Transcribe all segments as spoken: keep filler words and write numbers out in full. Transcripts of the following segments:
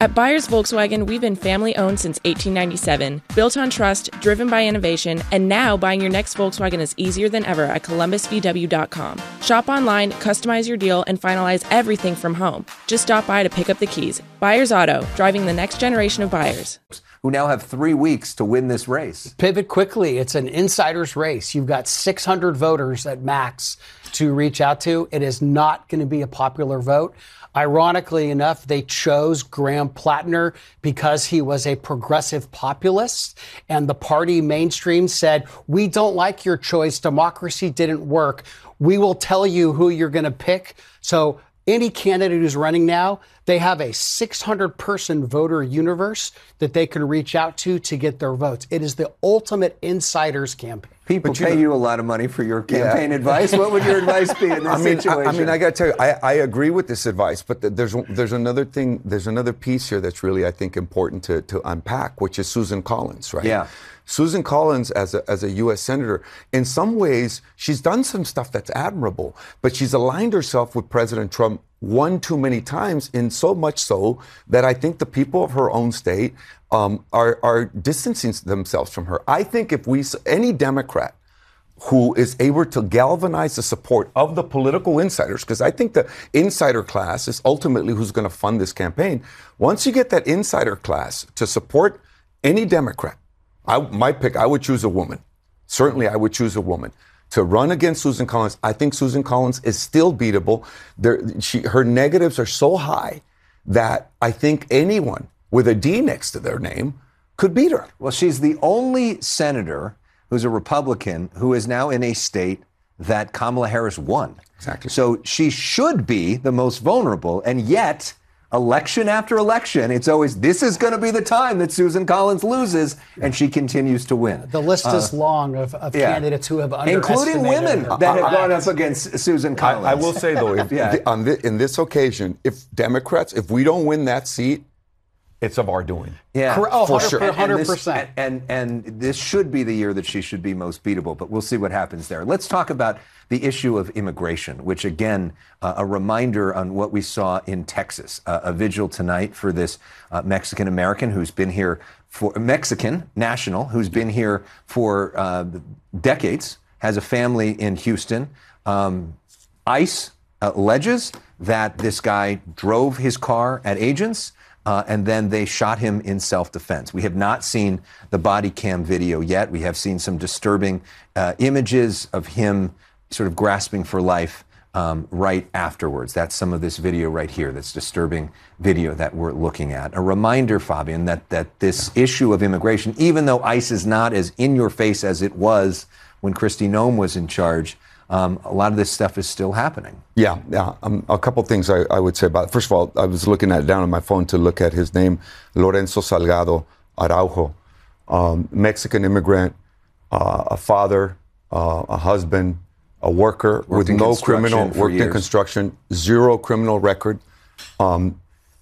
At Byers Volkswagen, we've been family-owned since eighteen ninety-seven, built on trust, driven by innovation, and now buying your next Volkswagen is easier than ever at Columbus V W dot com. Shop online, customize your deal, and finalize everything from home. Just stop by to pick up the keys. Byers Auto, driving the next generation of buyers. Who now have three weeks to win this race. Pivot quickly. It's an insider's race. You've got six hundred voters at max to reach out to. It is not going to be a popular vote. Ironically enough, they chose Graham Plattner because he was a progressive populist, and the party mainstream said, we don't like your choice. Democracy didn't work. We will tell you who you're going to pick. So any candidate who's running now, they have a six hundred person voter universe that they can reach out to to get their votes. It is the ultimate insiders campaign. People pay you a lot of money for your campaign yeah. advice. What would your advice be in this I mean, situation? I, I mean, I got to tell you, I, I agree with this advice, but there's there's another thing, there's another piece here that's really, I think, important to, to unpack, which is Susan Collins, right? Yeah. Susan Collins, as a, as a U S senator, in some ways, she's done some stuff that's admirable, but she's aligned herself with President Trump one too many times, in so much so that I think the people of her own state um, are, are distancing themselves from her. I think if we, any Democrat who is able to galvanize the support of the political insiders, because I think the insider class is ultimately who's going to fund this campaign. Once you get that insider class to support any Democrat, I, my pick, I would choose a woman. Certainly, I would choose a woman to run against Susan Collins. I think Susan Collins is still beatable. There, she, her negatives are so high that I think anyone with a D next to their name could beat her. Well, she's the only senator who's a Republican who is now in a state that Kamala Harris won. Exactly. So she should be the most vulnerable, and yet election after election, it's always, this is going to be the time that Susan Collins loses, and she continues to win. The list uh, is long of, of yeah. candidates who have underestimated including women her. that have gone up against Susan Collins. I, I will say, though, if, yeah. on the, in this occasion, if Democrats, if we don't win that seat, it's of our doing. Yeah, oh, for sure. one hundred percent. And, this, and, and this should be the year that she should be most beatable, but we'll see what happens there. Let's talk about the issue of immigration, which, again, uh, a reminder on what we saw in Texas. Uh, a vigil tonight for this uh, Mexican-American who's been here for, Mexican national, who's been here for uh, decades, has a family in Houston. Um, ICE alleges that this guy drove his car at agents, Uh, and then they shot him in self-defense. We have not seen the body cam video yet. We have seen some disturbing uh, images of him sort of grasping for life um, right afterwards. That's some of this video right here, this disturbing video that we're looking at. A reminder, Fabian, that, that this issue of immigration, even though ICE is not as in your face as it was when Kristi Noem was in charge, Um, a lot of this stuff is still happening. Yeah, yeah. Um, a couple things I, I would say about it. First of all, I was looking at it down on my phone to look at his name, Lorenzo Salgado Araujo, um, Mexican immigrant, uh, a father, uh, a husband, a worker Worked with no criminal, worked years. in construction, zero criminal record. Um,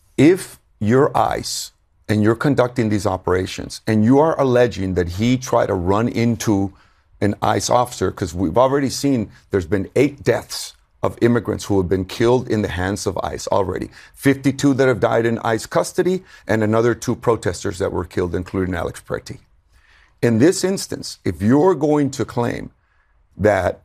if you're ICE and you're conducting these operations and you are alleging that he tried to run into an ICE officer, because we've already seen there's been eight deaths of immigrants who have been killed in the hands of ICE already. fifty-two that have died in ICE custody, and another two protesters that were killed, including Alex Preti. In this instance, if you're going to claim that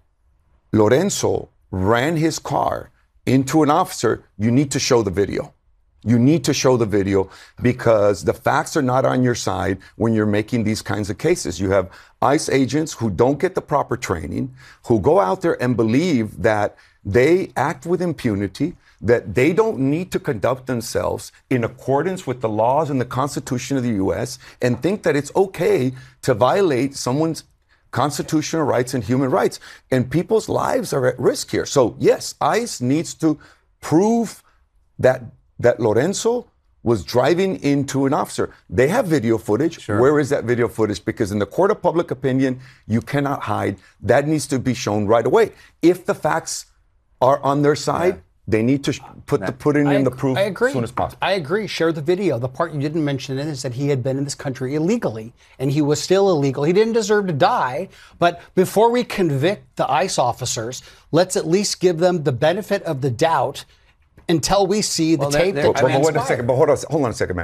Lorenzo ran his car into an officer, you need to show the video. You need to show the video because the facts are not on your side when you're making these kinds of cases. You have ICE agents who don't get the proper training, who go out there and believe that they act with impunity, that they don't need to conduct themselves in accordance with the laws and the Constitution of the U S and think that it's okay to violate someone's constitutional rights and human rights. And people's lives are at risk here. So yes, ICE needs to prove that that Lorenzo was driving into an officer. They have video footage. Sure. Where is that video footage? Because in the court of public opinion, you cannot hide. That needs to be shown right away. If the facts are on their side, yeah. they need to put the putting in the proof as soon as possible. I agree. Share the video. The part you didn't mention is that he had been in this country illegally, and he was still illegal. He didn't deserve to die. But before we convict the ICE officers, let's at least give them the benefit of the doubt until we see the well, tape. They're, they're, that but, but wait a transpired. second. But hold on, hold on a second, man.